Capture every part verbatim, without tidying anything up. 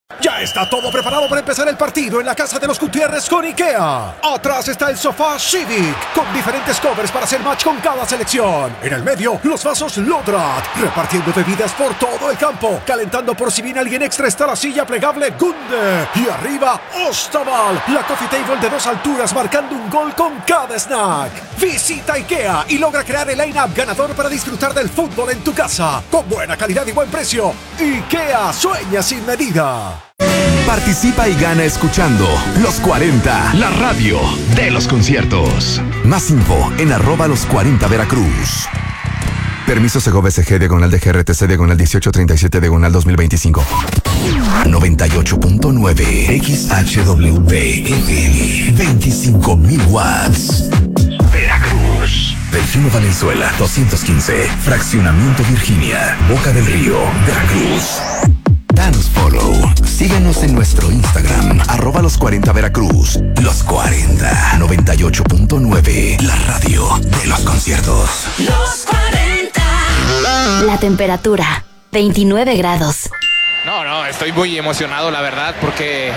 Ya está todo preparado para empezar el partido en la casa de los Gutiérrez con IKEA. Atrás está el sofá Civic, con diferentes covers para hacer match con cada selección. En el medio, los vasos Lodrat, repartiendo bebidas por todo el campo. Calentando por si viene alguien extra está la silla plegable Gunde. Y arriba, Ostaval, la coffee table de dos alturas marcando un gol con cada snack. Visita IKEA y logra crear el line-up ganador para disfrutar del fútbol en tu casa. Con buena calidad y buen precio. IKEA sueña sin medida. Participa y gana escuchando Los cuarenta, la radio de los conciertos. Más info en arroba los cuarenta Veracruz. Permiso Segobe S G diagonal de G R T C diagonal dieciocho treinta y siete diagonal dos mil veinticinco. noventa y ocho punto nueve X H W F M. veinticinco mil watts. Veracruz. Delfino Valenzuela doscientos quince. Fraccionamiento Virginia. Boca del Río. Veracruz. Danos follow. Síguenos en nuestro Instagram, arroba los cuarenta Veracruz. Los cuarenta, noventa y ocho punto nueve, la radio de los conciertos. Los cuarenta. La temperatura, veintinueve grados. No, no, estoy muy emocionado, la verdad, porque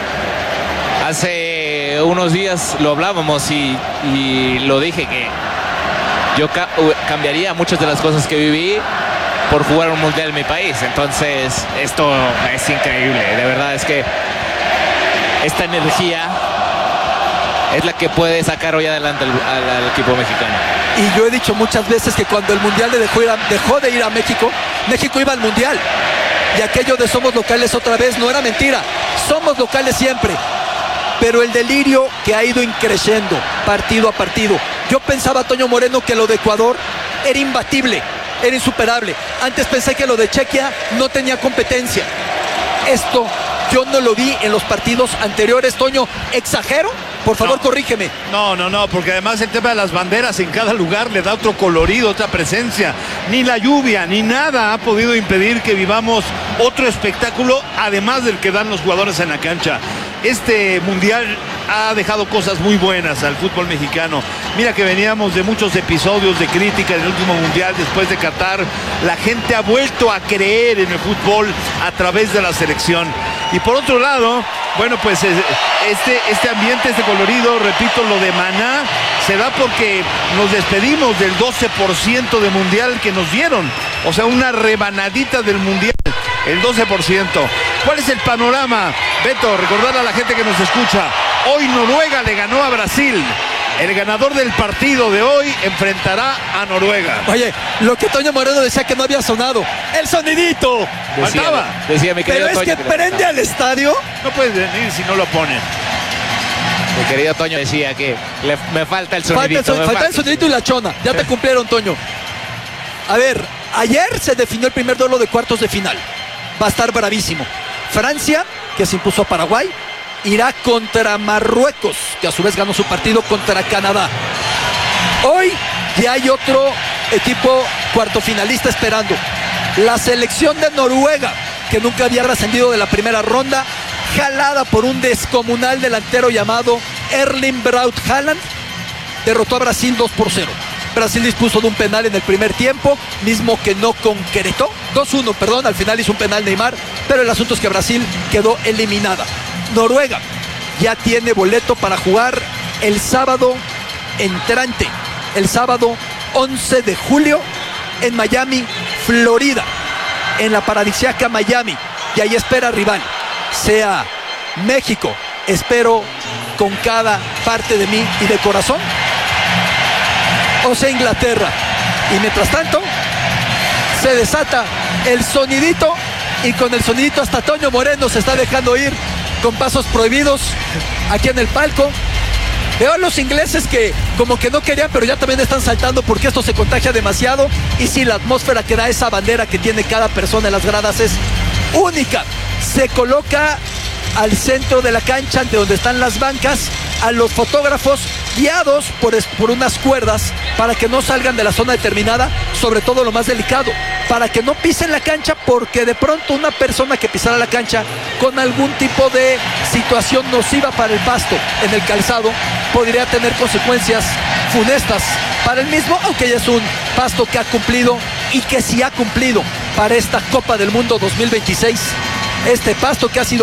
hace unos días lo hablábamos y, y lo dije que yo ca- cambiaría muchas de las cosas que viví por jugar un mundial en mi país. Entonces esto es increíble, de verdad. Es que esta energía es la que puede sacar hoy adelante al, al, al equipo mexicano. Y yo he dicho muchas veces que cuando el mundial dejó, ir a, dejó de ir a México, México iba al mundial, y aquello de somos locales otra vez no era mentira. Somos locales siempre, pero el delirio que ha ido increciendo partido a partido. Yo pensaba, Toño Moreno, que lo de Ecuador era imbatible, era insuperable. Antes pensé que lo de Chequia no tenía competencia. Esto yo no lo vi en los partidos anteriores. Toño, ¿exagero? Por favor, no, corrígeme. No, no, no, porque además el tema de las banderas en cada lugar le da otro colorido, otra presencia. Ni la lluvia, ni nada ha podido impedir que vivamos otro espectáculo, además del que dan los jugadores en la cancha. Este mundial ha dejado cosas muy buenas al fútbol mexicano. Mira que veníamos de muchos episodios de crítica en el último mundial después de Qatar. La gente ha vuelto a creer en el fútbol a través de la selección. Y por otro lado, bueno, pues este, este ambiente, este colorido, repito, lo de Maná, se da porque nos despedimos del doce por ciento de mundial que nos dieron. O sea, una rebanadita del mundial, el doce por ciento. ¿Cuál es el panorama? Beto, recordar a la gente que nos escucha. Hoy Noruega le ganó a Brasil. El ganador del partido de hoy enfrentará a Noruega. Oye, lo que Toño Moreno decía que no había sonado, el sonidito. Decía, Faltaba. decía mi querido Pero es Toño, que prende al estadio. No puedes venir si no lo ponen. Mi querido Toño decía que le, me falta el sonidito. Falta el, son, me falta falta. el sonidito y la chona. Ya te cumplieron, Toño. A ver, ayer se definió el primer duelo de cuartos de final. Va a estar bravísimo. Francia, que se impuso a Paraguay, irá contra Marruecos, que a su vez ganó su partido contra Canadá. Hoy ya hay otro equipo cuartofinalista esperando. La selección de Noruega, que nunca había trascendido de la primera ronda, jalada por un descomunal delantero llamado Erling Braut Haaland, derrotó a Brasil dos por cero. Brasil dispuso de un penal en el primer tiempo, mismo que no concretó. dos uno, perdón, al final hizo un penal Neymar, pero el asunto es que Brasil quedó eliminada. Noruega ya tiene boleto para jugar el sábado entrante, el sábado once de julio en Miami, Florida, en la paradisíaca Miami, y ahí espera rival, sea México, espero con cada parte de mí y de corazón, o sea Inglaterra. Y mientras tanto se desata el sonidito, y con el sonidito hasta Toño Moreno se está dejando ir con pasos prohibidos aquí en el palco. Veo a los ingleses que como que no querían, pero ya también están saltando porque esto se contagia demasiado. Y sí, la atmósfera que da esa bandera que tiene cada persona en las gradas es única. Se coloca al centro de la cancha, ante donde están las bancas, a los fotógrafos guiados por, por unas cuerdas para que no salgan de la zona determinada, sobre todo lo más delicado, para que no pisen la cancha, porque de pronto una persona que pisara la cancha con algún tipo de situación nociva para el pasto en el calzado podría tener consecuencias funestas para el mismo, aunque ya es un pasto que ha cumplido y que sí ha cumplido para esta Copa del Mundo dos mil veintiséis. Este pasto que ha sido